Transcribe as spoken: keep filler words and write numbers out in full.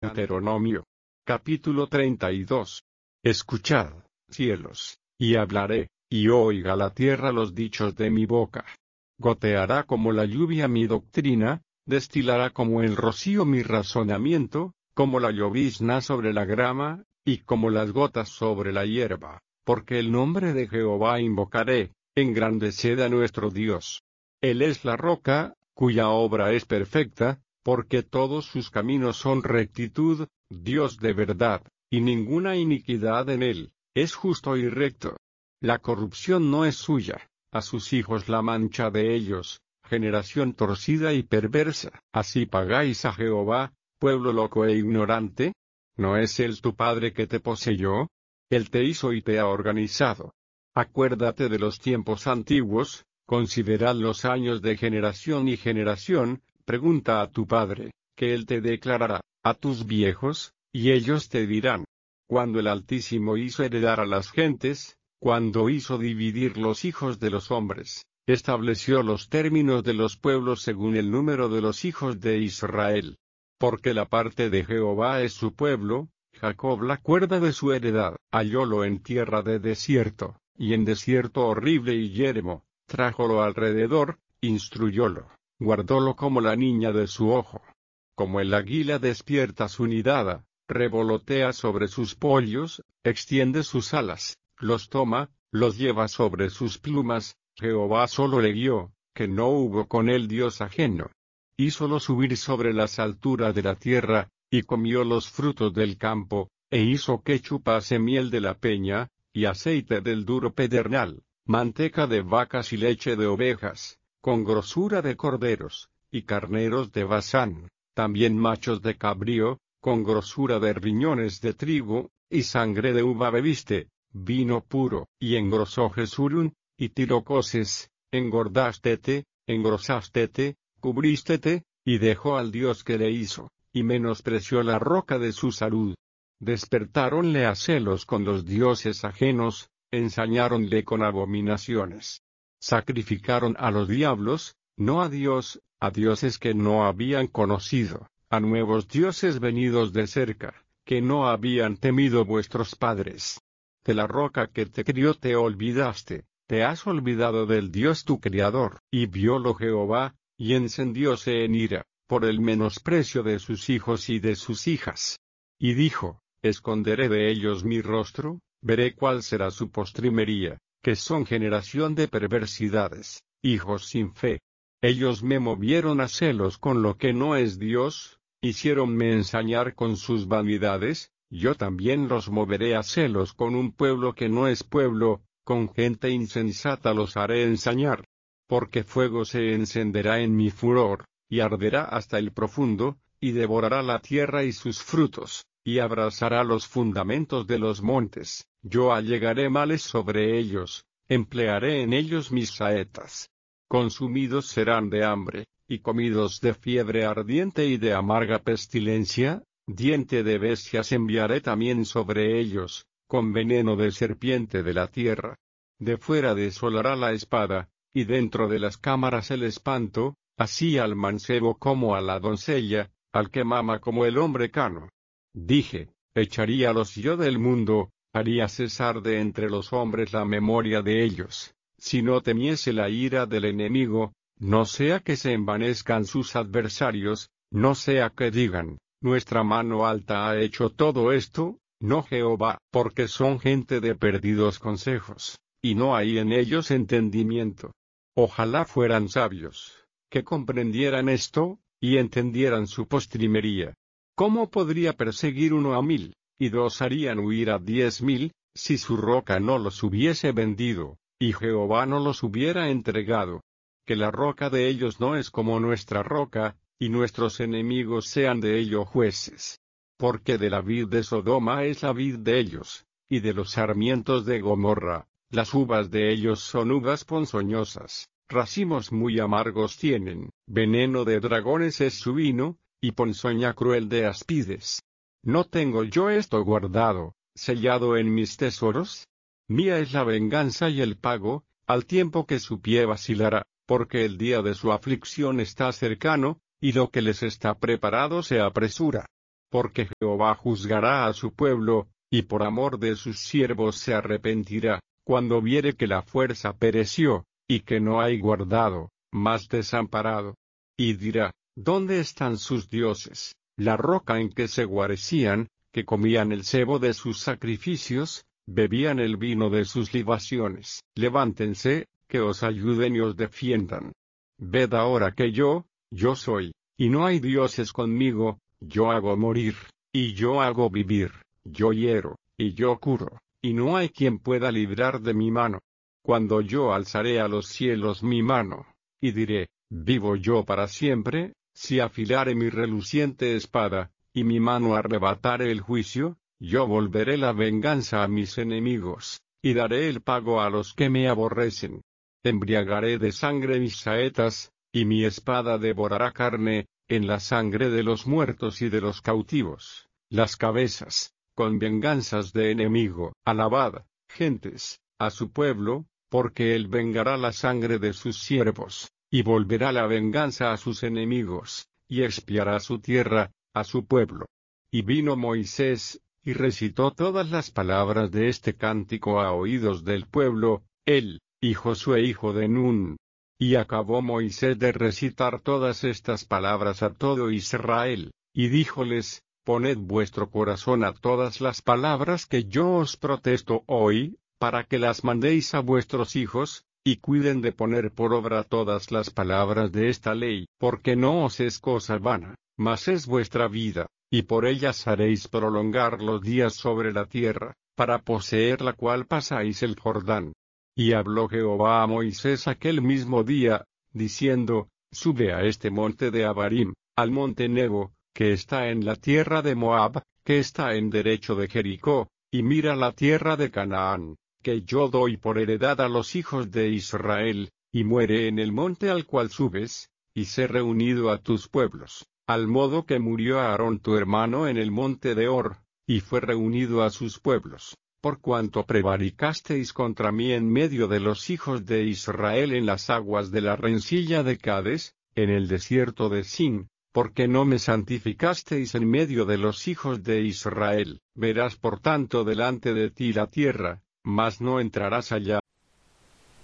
Deuteronomio. Capítulo treinta y dos. Escuchad, cielos, y hablaré, y oiga la tierra los dichos de mi boca. Goteará como la lluvia mi doctrina, destilará como el rocío mi razonamiento, como la llovizna sobre la grama, y como las gotas sobre la hierba, porque el nombre de Jehová invocaré, engrandeced a nuestro Dios. Él es la roca, cuya obra es perfecta, porque todos sus caminos son rectitud, Dios de verdad, y ninguna iniquidad en él, es justo y recto. La corrupción no es suya, a sus hijos la mancha de ellos, generación torcida y perversa. ¿Así pagáis a Jehová, pueblo loco e ignorante? ¿No es él tu padre que te poseyó? Él te hizo y te ha organizado. Acuérdate de los tiempos antiguos, considerad los años de generación y generación, pregunta a tu padre, que él te declarará, a tus viejos, y ellos te dirán. Cuando el Altísimo hizo heredar a las gentes, cuando hizo dividir los hijos de los hombres, estableció los términos de los pueblos según el número de los hijos de Israel. Porque la parte de Jehová es su pueblo, Jacob la cuerda de su heredad. Hallólo en tierra de desierto, y en desierto horrible y yermo, trájolo alrededor, instruyólo, guardólo como la niña de su ojo. Como el águila despierta su nidada, revolotea sobre sus pollos, extiende sus alas, los toma, los lleva sobre sus plumas. Jehová solo le guió, que no hubo con él Dios ajeno. Hízolo subir sobre las alturas de la tierra, y comió los frutos del campo, e hizo que chupase miel de la peña, y aceite del duro pedernal, manteca de vacas y leche de ovejas, con grosura de corderos, y carneros de Basán, también machos de cabrío, con grosura de riñones de trigo, y sangre de uva bebiste, vino puro, y engrosó Jesurún, y tirocoses, engordástete, engrosástete, cubrístete, y dejó al Dios que le hizo, y menospreció la roca de su salud. Despertáronle a celos con los dioses ajenos, ensañáronle con abominaciones. Sacrificaron a los diablos, no a Dios, a dioses que no habían conocido, a nuevos dioses venidos de cerca, que no habían temido vuestros padres. De la roca que te crió te olvidaste, te has olvidado del Dios tu Criador. Y viólo Jehová, y encendióse en ira, por el menosprecio de sus hijos y de sus hijas. Y dijo, esconderé de ellos mi rostro, veré cuál será su postrimería, que son generación de perversidades, hijos sin fe. Ellos me movieron a celos con lo que no es Dios, hiciéronme ensañar con sus vanidades, yo también los moveré a celos con un pueblo que no es pueblo, con gente insensata los haré ensañar. Porque fuego se encenderá en mi furor, y arderá hasta el profundo, y devorará la tierra y sus frutos, y abrasará los fundamentos de los montes. Yo allegaré males sobre ellos, emplearé en ellos mis saetas. Consumidos serán de hambre, y comidos de fiebre ardiente y de amarga pestilencia, diente de bestias enviaré también sobre ellos, con veneno de serpiente de la tierra. De fuera desolará la espada, y dentro de las cámaras el espanto, así al mancebo como a la doncella, al que mama como el hombre cano. Dije, echaríalos yo del mundo, haría cesar de entre los hombres la memoria de ellos, si no temiese la ira del enemigo, no sea que se envanezcan sus adversarios, no sea que digan, nuestra mano alta ha hecho todo esto, no Jehová, porque son gente de perdidos consejos, y no hay en ellos entendimiento. Ojalá fueran sabios, que comprendieran esto, y entendieran su postrimería. ¿Cómo podría perseguir uno a mil, y dos harían huir a diez mil, si su roca no los hubiese vendido, y Jehová no los hubiera entregado? Que la roca de ellos no es como nuestra roca, y nuestros enemigos sean de ello jueces. Porque de la vid de Sodoma es la vid de ellos, y de los sarmientos de Gomorra, las uvas de ellos son uvas ponzoñosas, racimos muy amargos tienen, veneno de dragones es su vino, y ponzoña cruel de aspides. ¿No tengo yo esto guardado, sellado en mis tesoros? Mía es la venganza y el pago, al tiempo que su pie vacilará, porque el día de su aflicción está cercano, y lo que les está preparado se apresura. porque Jehová juzgará a su pueblo, y por amor de sus siervos se arrepentirá, cuando viere que la fuerza pereció, y que no hay guardado, mas desamparado. Y dirá, ¿dónde están sus dioses, la roca en que se guarecían, que comían el sebo de sus sacrificios, bebían el vino de sus libaciones? Levántense, que os ayuden y os defiendan. Ved ahora que yo, yo soy, y no hay dioses conmigo, yo hago morir, y yo hago vivir, yo hiero, y yo curo, y no hay quien pueda librar de mi mano. Cuando yo alzaré a los cielos mi mano, y diré, vivo yo para siempre, si afilare mi reluciente espada, y mi mano arrebatare el juicio, yo volveré la venganza a mis enemigos, y daré el pago a los que me aborrecen. Embriagaré de sangre mis saetas, y mi espada devorará carne, en la sangre de los muertos y de los cautivos, las cabezas, con venganzas de enemigo. Alabad, gentes, a su pueblo, porque él vengará la sangre de sus siervos, y volverá la venganza a sus enemigos, y expiará su tierra, a su pueblo. Y vino Moisés, y recitó todas las palabras de este cántico a oídos del pueblo, él, y Josué hijo de Nun. Y acabó Moisés de recitar todas estas palabras a todo Israel, y díjoles, poned vuestro corazón a todas las palabras que yo os protesto hoy, para que las mandéis a vuestros hijos, y cuiden de poner por obra todas las palabras de esta ley, porque no os es cosa vana, mas es vuestra vida, y por ellas haréis prolongar los días sobre la tierra, para poseer la cual pasáis el Jordán. Y habló Jehová a Moisés aquel mismo día, diciendo, sube a este monte de Abarim, al monte Nebo, que está en la tierra de Moab, que está en derecho de Jericó, y mira la tierra de Canaán, que yo doy por heredad a los hijos de Israel, y muere en el monte al cual subes, y sé reunido a tus pueblos, al modo que murió Aarón tu hermano en el monte de Hor, y fue reunido a sus pueblos. Por cuanto prevaricasteis contra mí en medio de los hijos de Israel en las aguas de la rencilla de Cades, en el desierto de Sin, porque no me santificasteis en medio de los hijos de Israel, verás por tanto delante de ti la tierra, mas no entrarás allá.